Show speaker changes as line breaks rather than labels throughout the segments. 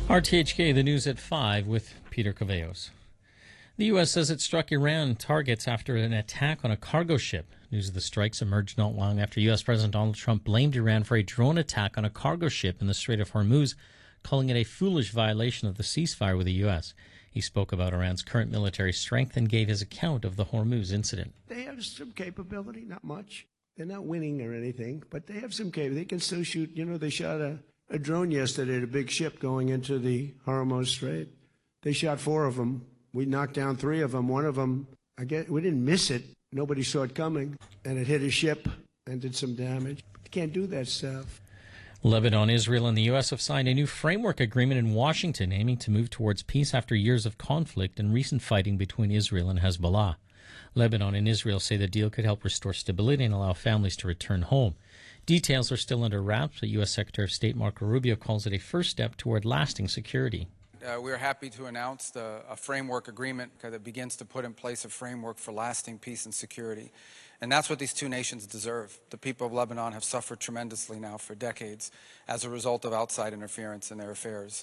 RTHK, the news at 5 with Peter Cavallos. The U.S. says it struck Iran targets after an attack on a cargo ship. News of the strikes emerged not long after U.S. President Donald Trump blamed Iran for a drone attack on a cargo ship in the Strait of Hormuz, calling it a foolish violation of the ceasefire with the U.S. He spoke about Iran's current military strength and gave his account of the Hormuz incident.
They have some capability, not much. They're not winning or anything, but they have some capability. They can still shoot. You know, they shot a drone yesterday at a big ship going into the Hormuz Strait. They shot 4 of them. We knocked down 3 of them. One of them, I guess, we didn't miss it. Nobody saw it coming, and it hit a ship and did some damage. You can't do that stuff.
Lebanon, Israel, and the U.S. have signed a new framework agreement in Washington aiming to move towards peace after years of conflict and recent fighting between Israel and Hezbollah. Lebanon and Israel say the deal could help restore stability and allow families to return home. Details are still under wraps, but U.S. Secretary of State Marco Rubio calls it a first step toward lasting security.
We're happy to announce a framework agreement that begins to put in place a framework for lasting peace and security. And that's what these two nations deserve. The people of Lebanon have suffered tremendously now for decades as a result of outside interference in their affairs.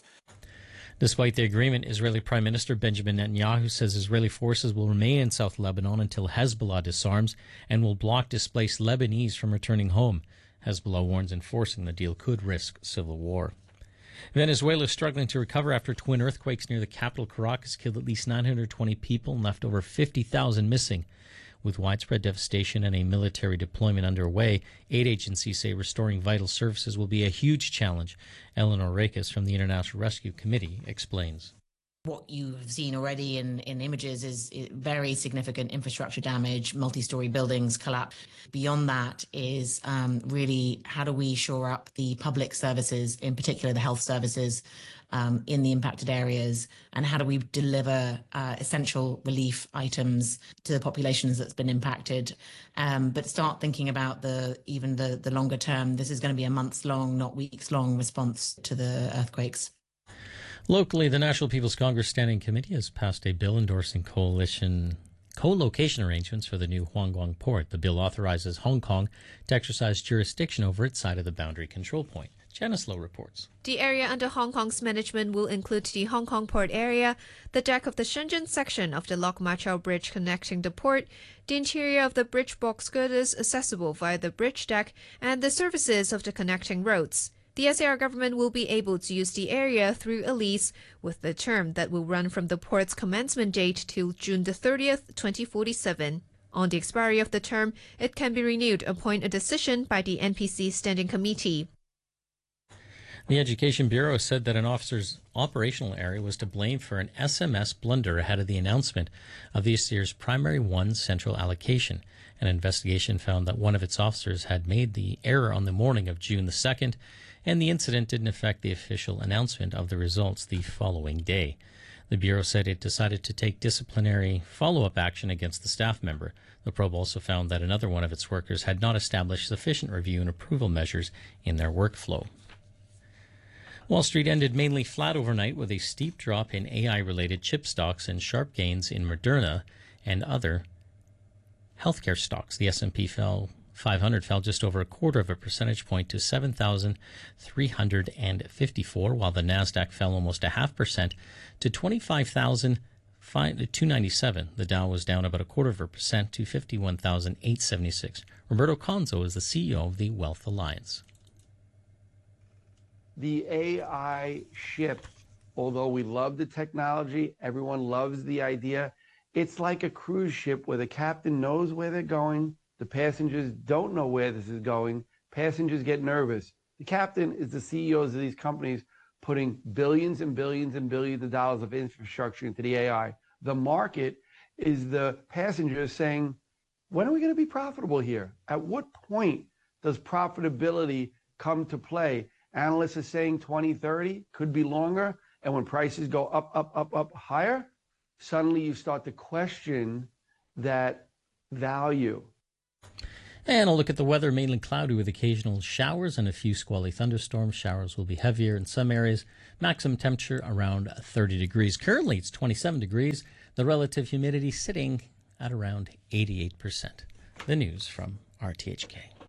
Despite the agreement, Israeli Prime Minister Benjamin Netanyahu says Israeli forces will remain in South Lebanon until Hezbollah disarms and will block displaced Lebanese from returning home. Hezbollah warns enforcing the deal could risk civil war. Venezuela is struggling to recover after twin earthquakes near the capital Caracas killed at least 920 people and left over 50,000 missing. With widespread devastation and a military deployment underway, aid agencies say restoring vital services will be a huge challenge. Eleanor Rakes from the International Rescue Committee explains.
What you have seen already in images is very significant infrastructure damage, multi-story buildings collapse. Beyond that is really how do we shore up the public services, in particular the health services in the impacted areas, and how do we deliver essential relief items to the populations that's been impacted. But start thinking about even the longer term. This is going to be a months-long, not weeks-long response to the earthquakes.
Locally, the National People's Congress Standing Committee has passed a bill endorsing co-location arrangements for the new Huangguang port. The bill authorizes Hong Kong to exercise jurisdiction over its side of the boundary control point. Janice Lowe reports.
The area under Hong Kong's management will include the Hong Kong port area, the deck of the Shenzhen section of the Lok Ma Chau Bridge connecting the port, the interior of the bridge box girders accessible via the bridge deck, and the services of the connecting roads. The SAR government will be able to use the area through a lease with the term that will run from the port's commencement date till June the 30th, 2047. On the expiry of the term, it can be renewed upon a decision by the NPC Standing Committee.
The Education Bureau said that an officer's operational area was to blame for an SMS blunder ahead of the announcement of this year's Primary 1 central allocation. An investigation found that one of its officers had made the error on the morning of June the 2nd, and the incident didn't affect the official announcement of the results the following day. The Bureau said it decided to take disciplinary follow-up action against the staff member. The probe also found that another one of its workers had not established sufficient review and approval measures in their workflow. Wall Street ended mainly flat overnight with a steep drop in AI-related chip stocks and sharp gains in Moderna and other healthcare stocks. The S&P 500 fell just over 1/4 of a percentage point to 7,354, while the Nasdaq fell almost 0.5% to 25,297. The Dow was down about 1/4% to 51,876. Roberto Conzo is the CEO of the Wealth Alliance.
The AI ship, although we love the technology, everyone loves the idea, it's like a cruise ship where the captain knows where they're going, the passengers don't know where this is going, passengers get nervous. The captain is the CEOs of these companies putting billions and billions and billions of dollars of infrastructure into the AI. The market is the passengers saying, when are we going to be profitable here? At what point does profitability come to play? Analysts are saying 2030, could be longer. And when prices go up higher, suddenly you start to question that value.
And a look at the weather, mainly cloudy with occasional showers and a few squally thunderstorms. Showers will be heavier in some areas. Maximum temperature around 30 degrees. Currently, it's 27 degrees. The relative humidity sitting at around 88%. The news from RTHK.